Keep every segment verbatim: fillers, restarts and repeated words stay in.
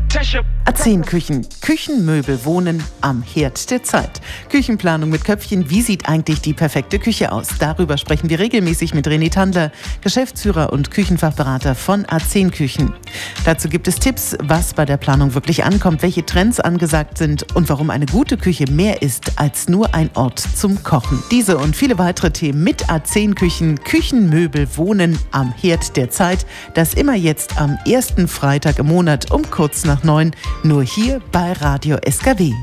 A zehn Küchen. Küchenmöbel wohnen am Herd der Zeit. Küchenplanung mit Köpfchen. Wie sieht eigentlich die perfekte Küche aus? Darüber sprechen wir regelmäßig mit René Tandler, Geschäftsführer und Küchenfachberater von A zehn Küchen. Dazu gibt es Tipps, was bei der Planung wirklich ankommt, welche Trends angesagt sind und warum eine gute Küche mehr ist als nur ein Ort zum Kochen. Diese und viele weitere Themen mit A zehn Küchen. Küchenmöbel wohnen am Herd der Zeit. Das immer jetzt am ersten Freitag im Monat um kurz nach neun. Nur hier bei Radio S K W.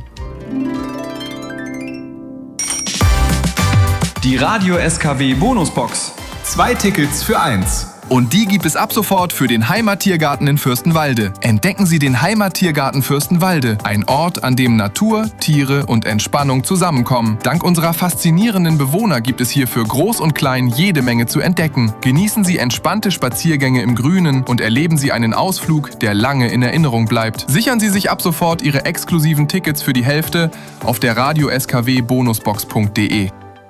Die Radio S K W Bonusbox. Zwei Tickets für eins. Und die gibt es ab sofort für den Heimattiergarten in Fürstenwalde. Entdecken Sie den Heimattiergarten Fürstenwalde. Ein Ort, an dem Natur, Tiere und Entspannung zusammenkommen. Dank unserer faszinierenden Bewohner gibt es hier für Groß und Klein jede Menge zu entdecken. Genießen Sie entspannte Spaziergänge im Grünen und erleben Sie einen Ausflug, der lange in Erinnerung bleibt. Sichern Sie sich ab sofort Ihre exklusiven Tickets für die Hälfte auf der radio S K W bonusbox punkt de.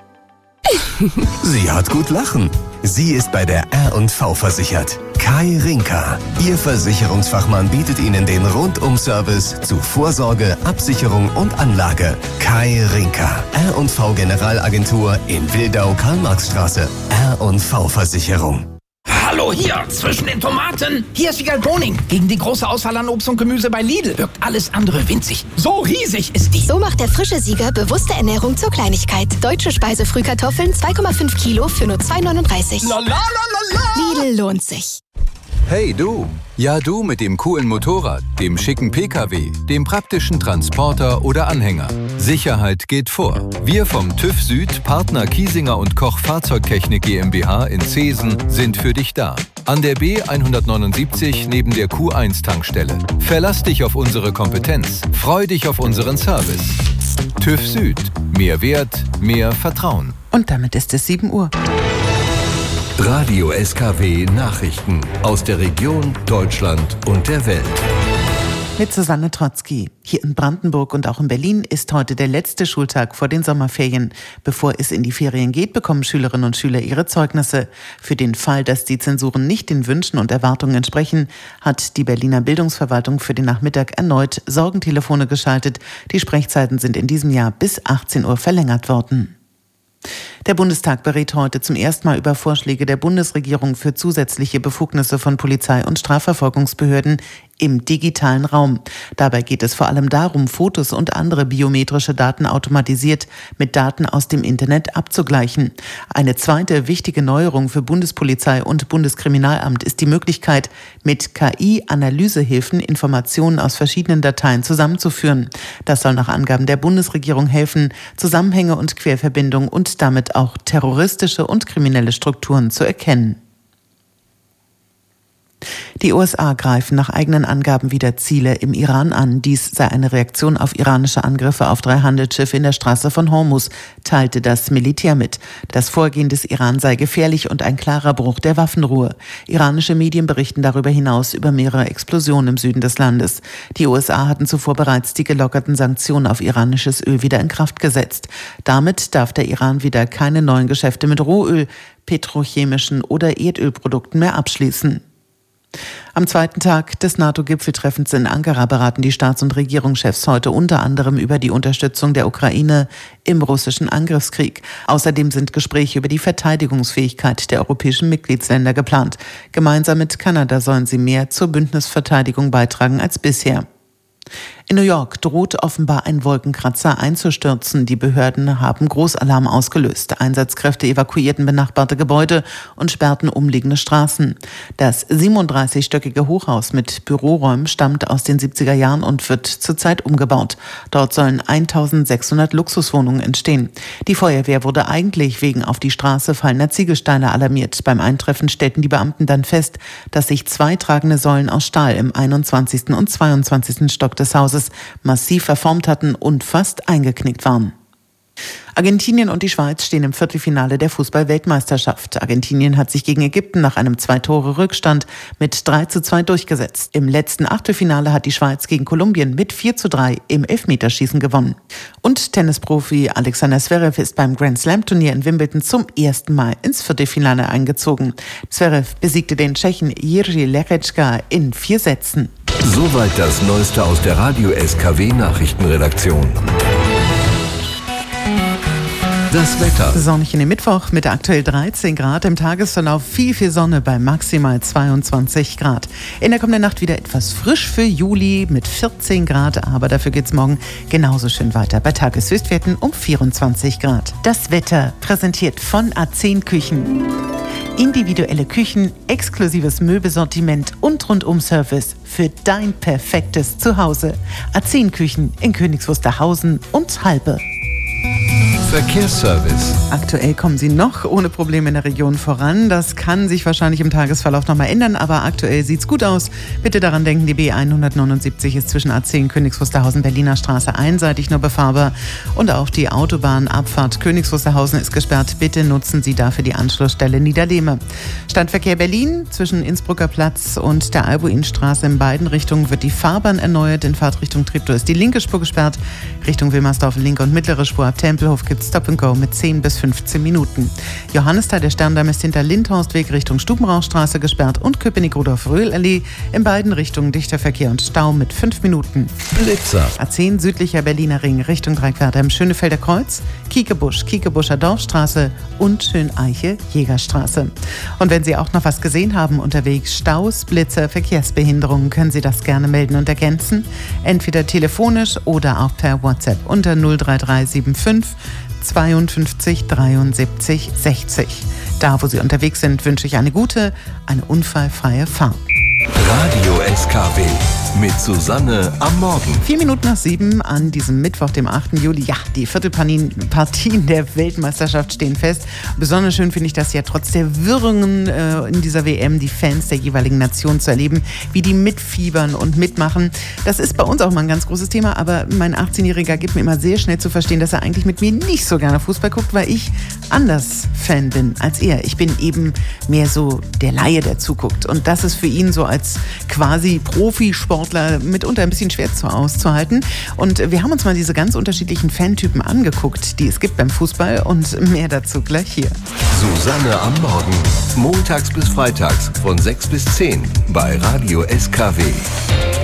Sie hat gut lachen. Sie ist bei der R und V versichert. Kai Rinka. Ihr Versicherungsfachmann bietet Ihnen den Rundum-Service zu Vorsorge, Absicherung und Anlage. Kai Rinka. R und V Generalagentur in Wildau-Karl-Marx-Straße. R und V Versicherung. Hallo hier, zwischen den Tomaten. Hier ist Wiegald Boning. Gegen die große Auswahl an Obst und Gemüse bei Lidl wirkt alles andere winzig. So riesig ist die. So macht der frische Sieger bewusste Ernährung zur Kleinigkeit. Deutsche Speisefrühkartoffeln zwei Komma fünf Kilo für nur zwei neununddreißig. La, la, la, la, la. Lidl lohnt sich. Hey du! Ja du mit dem coolen Motorrad, dem schicken P K W, dem praktischen Transporter oder Anhänger. Sicherheit geht vor. Wir vom TÜV Süd, Partner Kiesinger und Koch Fahrzeugtechnik GmbH in Zeesen sind für dich da. An der B hundertneunundsiebzig neben der Q eins Tankstelle. Verlass dich auf unsere Kompetenz. Freu dich auf unseren Service. TÜV Süd. Mehr Wert, mehr Vertrauen. Und damit ist es sieben Uhr. Radio S K W Nachrichten aus der Region, Deutschland und der Welt. Mit Susanne Trotzki. Hier in Brandenburg und auch in Berlin ist heute der letzte Schultag vor den Sommerferien. Bevor es in die Ferien geht, bekommen Schülerinnen und Schüler ihre Zeugnisse. Für den Fall, dass die Zensuren nicht den Wünschen und Erwartungen entsprechen, hat die Berliner Bildungsverwaltung für den Nachmittag erneut Sorgentelefone geschaltet. Die Sprechzeiten sind in diesem Jahr bis achtzehn Uhr verlängert worden. Der Bundestag berät heute zum ersten Mal über Vorschläge der Bundesregierung für zusätzliche Befugnisse von Polizei und Strafverfolgungsbehörden im digitalen Raum. Dabei geht es vor allem darum, Fotos und andere biometrische Daten automatisiert mit Daten aus dem Internet abzugleichen. Eine zweite wichtige Neuerung für Bundespolizei und Bundeskriminalamt ist die Möglichkeit, mit K I-Analysehilfen Informationen aus verschiedenen Dateien zusammenzuführen. Das soll nach Angaben der Bundesregierung helfen, Zusammenhänge und Querverbindungen und damit auch terroristische und kriminelle Strukturen zu erkennen. Die U S A greifen nach eigenen Angaben wieder Ziele im Iran an. Dies sei eine Reaktion auf iranische Angriffe auf drei Handelsschiffe in der Straße von Hormuz, teilte das Militär mit. Das Vorgehen des Iran sei gefährlich und ein klarer Bruch der Waffenruhe. Iranische Medien berichten darüber hinaus über mehrere Explosionen im Süden des Landes. Die U S A hatten zuvor bereits die gelockerten Sanktionen auf iranisches Öl wieder in Kraft gesetzt. Damit darf der Iran wieder keine neuen Geschäfte mit Rohöl, petrochemischen oder Erdölprodukten mehr abschließen. Am zweiten Tag des NATO-Gipfeltreffens in Ankara beraten die Staats- und Regierungschefs heute unter anderem über die Unterstützung der Ukraine im russischen Angriffskrieg. Außerdem sind Gespräche über die Verteidigungsfähigkeit der europäischen Mitgliedsländer geplant. Gemeinsam mit Kanada sollen sie mehr zur Bündnisverteidigung beitragen als bisher. In New York droht offenbar ein Wolkenkratzer einzustürzen. Die Behörden haben Großalarm ausgelöst. Einsatzkräfte evakuierten benachbarte Gebäude und sperrten umliegende Straßen. Das siebenunddreißigstöckige Hochhaus mit Büroräumen stammt aus den siebziger Jahren und wird zurzeit umgebaut. Dort sollen eintausendsechshundert Luxuswohnungen entstehen. Die Feuerwehr wurde eigentlich wegen auf die Straße fallender Ziegelsteine alarmiert. Beim Eintreffen stellten die Beamten dann fest, dass sich zwei tragende Säulen aus Stahl im einundzwanzigsten und zweiundzwanzigsten Stock des Hauses massiv verformt hatten und fast eingeknickt waren. Argentinien und die Schweiz stehen im Viertelfinale der Fußball-Weltmeisterschaft. Argentinien hat sich gegen Ägypten nach einem Zwei-Tore-Rückstand mit drei zu zwei durchgesetzt. Im letzten Achtelfinale hat die Schweiz gegen Kolumbien mit vier zu drei im Elfmeterschießen gewonnen. Und Tennisprofi Alexander Zverev ist beim Grand-Slam-Turnier in Wimbledon zum ersten Mal ins Viertelfinale eingezogen. Zverev besiegte den Tschechen Jiří Lehečka in vier Sätzen. Soweit das Neueste aus der Radio-S K W-Nachrichtenredaktion. Das Wetter. Sonnig in den Mittwoch mit aktuell dreizehn Grad. Im Tagesverlauf viel, viel Sonne bei maximal zweiundzwanzig Grad. In der kommenden Nacht wieder etwas frisch für Juli mit vierzehn Grad. Aber dafür geht es morgen genauso schön weiter bei Tageshöchstwerten um vierundzwanzig Grad. Das Wetter präsentiert von A zehn Küchen. Individuelle Küchen, exklusives Möbelsortiment und Rundum-Service für dein perfektes Zuhause. A zehn Küchen in Königs Wusterhausen und Halbe. Verkehrsservice. Aktuell kommen Sie noch ohne Probleme in der Region voran. Das kann sich wahrscheinlich im Tagesverlauf nochmal ändern, aber aktuell sieht's gut aus. Bitte daran denken, die B hundertneunundsiebzig ist zwischen A zehn Königs Wusterhausen Berliner Straße einseitig nur befahrbar und auch die Autobahnabfahrt Königs Wusterhausen ist gesperrt. Bitte nutzen Sie dafür die Anschlussstelle Niederlehme. Stadtverkehr Berlin zwischen Innsbrucker Platz und der Albuinstraße in beiden Richtungen wird die Fahrbahn erneuert. In Fahrtrichtung Treptow ist die linke Spur gesperrt. Richtung Wilmersdorf linke und mittlere Spur ab Tempelhof gibt Stop and Go mit zehn bis fünfzehn Minuten. Johannisthal, der Sterndamm ist hinter Lindhorstweg Richtung Stubenrauchstraße gesperrt und Köpenick-Rudolf-Röhl-Allee. In beiden Richtungen dichter Verkehr und Stau mit fünf Minuten. Blitzer. A zehn südlicher Berliner Ring Richtung Dreiquarter im Schönefelder Kreuz, Kiekebusch, Kiekebuscher Dorfstraße und Schöneiche Jägerstraße. Und wenn Sie auch noch was gesehen haben unterwegs, Staus, Blitzer, Verkehrsbehinderungen, können Sie das gerne melden und ergänzen. Entweder telefonisch oder auch per WhatsApp unter null drei drei sieben fünf zweiundfünfzig dreiundsiebzig sechzig. Da, wo Sie unterwegs sind, wünsche ich eine gute, eine unfallfreie Fahrt. Radio S K W mit Susanne am Morgen. Vier Minuten nach sieben an diesem Mittwoch, dem achten Juli. Ja, die Viertelpartien der Weltmeisterschaft stehen fest. Besonders schön finde ich das ja trotz der Wirrungen äh, in dieser W M, die Fans der jeweiligen Nation zu erleben, wie die mitfiebern und mitmachen. Das ist bei uns auch mal ein ganz großes Thema, aber mein achtzehnjähriger gibt mir immer sehr schnell zu verstehen, dass er eigentlich mit mir nicht so gerne Fußball guckt, weil ich anders Fan bin als er. Ich bin eben mehr so der Laie, der zuguckt. Und das ist für ihn so als quasi Profisportler mitunter ein bisschen schwer zu auszuhalten. Und wir haben uns mal diese ganz unterschiedlichen Fantypen angeguckt, die es gibt beim Fußball und mehr dazu gleich hier. Susanne am Morgen. Montags bis freitags von sechs bis zehn bei Radio S K W.